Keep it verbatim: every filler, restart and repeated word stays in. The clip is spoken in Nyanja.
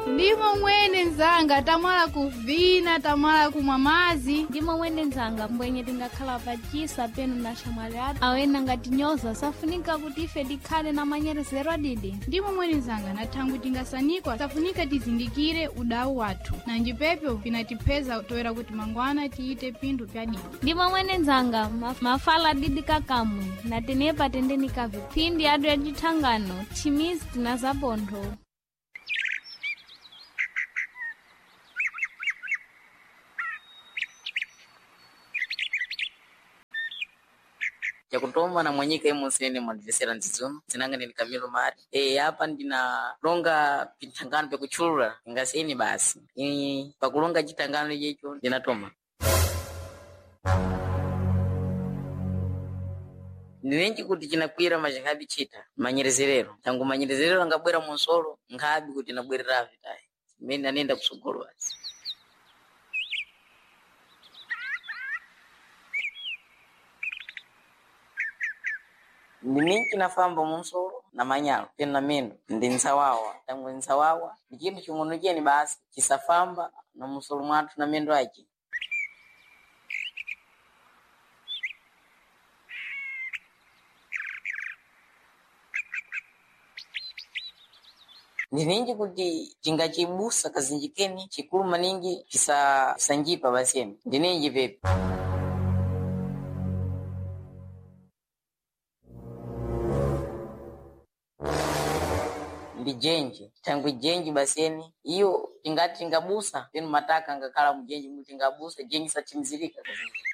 Ndimo mwene nzanga tamala kuvina tamala kumwa mazi. Ndimo mwene nzanga mbwenye tingakhala pachisa penu na shamwali atu awena ngati nyoza safunika kuti ife tikhale na manyerezero didi. Ndimo mwene nzanga nathangu tingasanikwa safunika tizindikire udau wathu na njipepyo pinatipeza toera kuti mangwana tiite pindu pya didi. Ndimo mwene nzanga maf mafala didi kakamwe na tenepa tendeni kavi pindi adu ya jitangano chimizi tinazapontho. Ya kutoma na mwanyika imu sini mwadivesera nzizuno zinanga ni Kamilo Mari. E hapa ndina longa pitangano pe kuchulula ingasini basi ini pakulonga jitangano jecho ndinatoma Niwenji kuti chinakwira majihadi chita manyerezerero tangu manyerezerero ngabwera monsolo ngabi kuti nabwerera vitai mimi nanenda kusogolwa. Niminki nafamba monsolo na manyalo pena mendo ndi nsawawa tangu nsawawa ndikintu ching'ono cheni basi chisafamba na monsolo mwatu na mendo achi. Ndininji kuti chingachibusa kazinjikeni chikulu maningi chisa sanjipa basemi ndininji pepe. Ndijenji tangu jenji baseni iyo tingati tingabusa penu mataka ngakala mujenji mutingabusa jenji satimzilika.